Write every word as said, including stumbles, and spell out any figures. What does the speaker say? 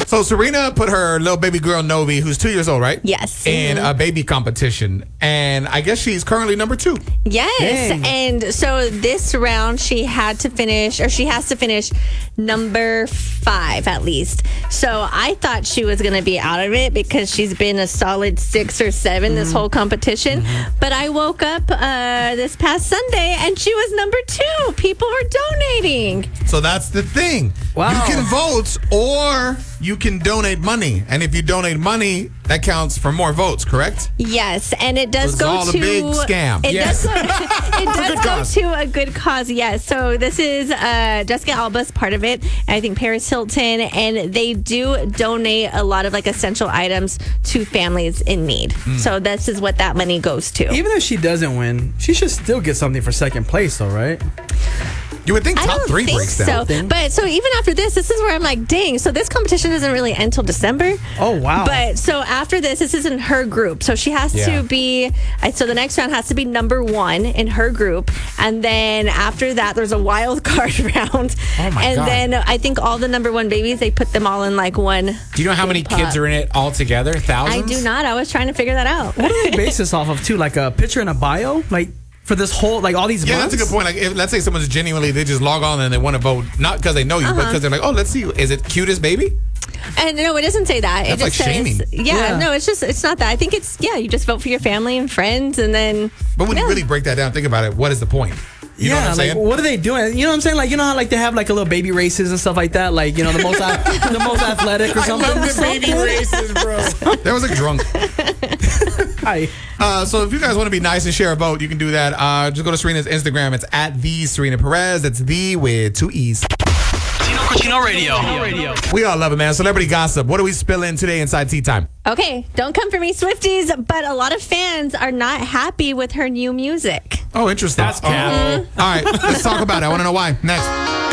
So Serena put her little baby girl Novi, who's two years old, right? Yes. In Mhm. a baby competition, and I guess she's currently number two. Yes. Dang. And so this round she had to finish, or she has to finish number five at least. So I thought she was going to be out of it because she's been a solid six or seven this whole competition. But I woke up uh, this past Sunday and she was number two. People were donating. So that's the thing. Wow. You can vote or you can donate money. And if you donate money, that counts for more votes, correct? Yes, and it does It's go all a to big scam. It Yes. does go, it good does go cause. to a good cause. Yes. So this is uh, Jessica Alba's part of it. And I think Paris Hilton, and they do donate a lot of like essential items to families in need. Hmm. So this is what that money goes to. Even if she doesn't win, she should still get something for second place, though, right? You would think I top don't three think breaks so. down. But so even after this, this is where I'm like, dang. So this competition doesn't really end till December. Oh, wow. But so after this, this isn't her group. So she has Yeah. to be, uh, so the next round has to be number one in her group. And then after that, there's a wild card round. Oh, my and God. then I think all the number one babies, they put them all in like one. Do you know how many big kids pot. are in it altogether? I Thousands? do not. I was trying to figure that out. What do they base this off of, too? Like a picture and a bio? Like, for this whole, like, all these Yeah, months? that's a good point. Like, if, let's say someone's genuinely, they just log on and they want to vote, not because they know you, but Uh-huh. because they're like, oh, let's see, is it cutest baby? And no, it doesn't say that. That's it like just says, shaming. Yeah, Yeah. no, it's just, it's not that. I think it's, yeah, you just vote for your family and friends and then. But when yeah. you really break that down, think about it, what is the point? You yeah, know what I'm like saying? what are they doing? You know what I'm saying? Like, you know how like they have like a little baby races and stuff like that. Like, you know, the most the most athletic or something. races, bro. There was a drunk. Hi. Uh, so if you guys want to be nice and share a vote, you can do that. Uh, just go to Serena's Instagram. It's at the Serena Perez. That's the with two E's. Tino Cochino Radio. We all love it, man. Celebrity gossip. What do we spill in today inside Tea Time? Okay, don't come for me, Swifties, but a lot of fans are not happy with her new music. Oh, interesting. That's Oh. cap. All right, let's talk about it. I want to know why. Next.